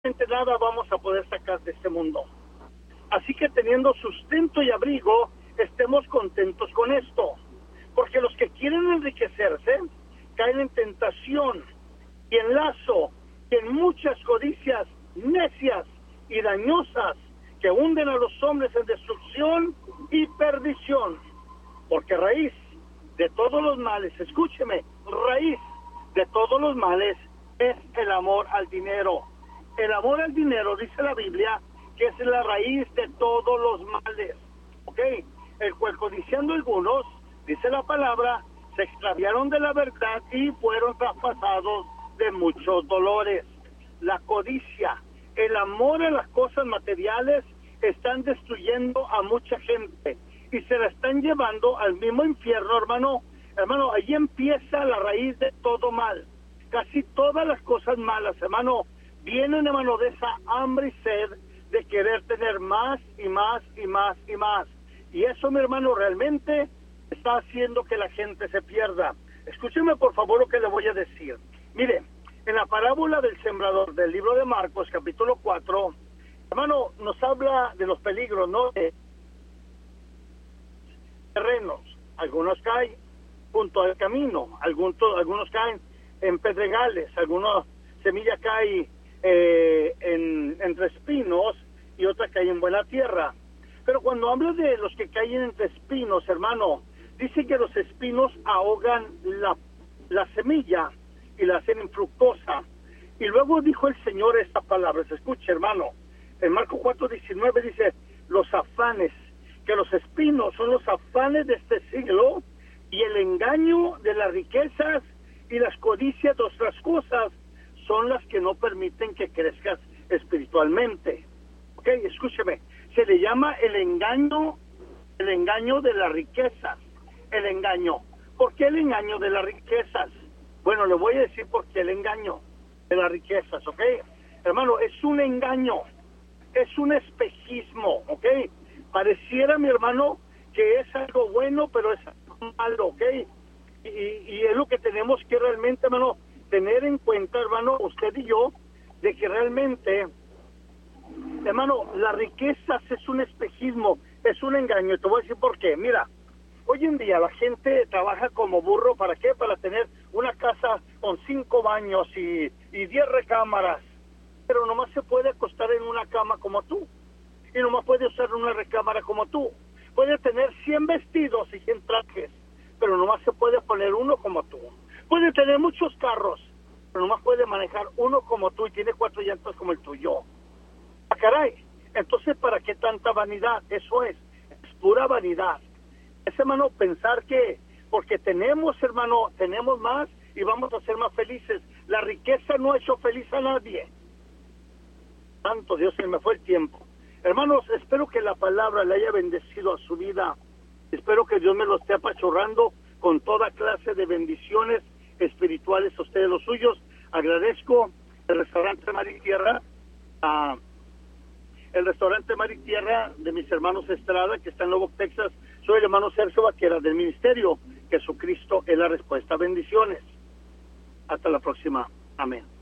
nada vamos a poder sacar de este mundo. Así que teniendo sustento y abrigo, estemos contentos con esto. Porque los que quieren enriquecerse caen en tentación y en lazo y en muchas codicias necias y dañosas que hunden a los hombres en destrucción y perdición. Porque raíz de todos los males, escúcheme, raíz de todos los males es el amor al dinero. El amor al dinero, dice la Biblia, que es la raíz de todos los males. ¿Ok? El cual, codiciando algunos, dice la palabra, se extraviaron de la verdad y fueron traspasados de muchos dolores. La codicia, el amor a las cosas materiales están destruyendo a mucha gente y se la están llevando al mismo infierno, hermano. Hermano, ahí empieza la raíz de todo mal. Casi todas las cosas malas, hermano, vienen, hermano, de esa hambre y sed de querer tener más y más y más y más. Y eso, mi hermano, realmente está haciendo que la gente se pierda. Escúcheme, por favor, lo que le voy a decir. Mire, en la parábola del sembrador del libro de Marcos, capítulo 4, hermano, nos habla de los peligros, ¿no? De terrenos. Algunos caen junto al camino, algunos caen en pedregales, algunos semilla cae entre espinos y otra cae en buena tierra. Pero cuando habla de los que caen entre espinos, hermano, dice que los espinos ahogan la semilla y la hacen infructuosa. Y luego dijo el Señor estas palabras, escuche, hermano, en Marcos 4:19 dice, los afanes, que los espinos son los afanes de este siglo y el engaño de las riquezas y las codicias de otras cosas son las que no permiten que crezcas espiritualmente. Ok, escúcheme, se le llama el engaño de las riquezas, el engaño. ¿Por qué el engaño de las riquezas? Bueno, le voy a decir por qué el engaño de las riquezas, ¿ok? Hermano, es un engaño, es un espejismo, ¿ok? Pareciera, mi hermano, que es algo bueno, pero es algo malo, ¿ok? Y es lo que tenemos que realmente, hermano, tener en cuenta, hermano, usted y yo, de que realmente, hermano, las riquezas es un espejismo, es un engaño. Te voy a decir por qué. Mira, hoy en día la gente trabaja como burro, ¿para qué? Para tener una casa con 5 baños y 10 recámaras, pero nomás se puede acostar en una cama como tú, y nomás puede usar una recámara como tú. Puede tener 100 vestidos y 100 trajes, pero nomás se puede poner uno como tú. Puede tener muchos carros, pero nomás puede manejar uno como tú y tiene 4 llantas como el tuyo. ¡Ah, caray! Entonces, ¿para qué tanta vanidad? Eso es pura vanidad. Es, hermano, pensar que porque tenemos, hermano, tenemos más y vamos a ser más felices. La riqueza no ha hecho feliz a nadie. Santo Dios, se me fue el tiempo. Hermanos, espero que la palabra le haya bendecido a su vida. Espero que Dios me lo esté apachurrando con toda clase de bendiciones espirituales a ustedes los suyos. Agradezco el restaurante Mar y Tierra, de mis hermanos Estrada, que está en Lubbock, Texas. Soy el hermano Sergio Vaquera del Ministerio Jesucristo es la Respuesta. Bendiciones. Hasta la próxima. Amén.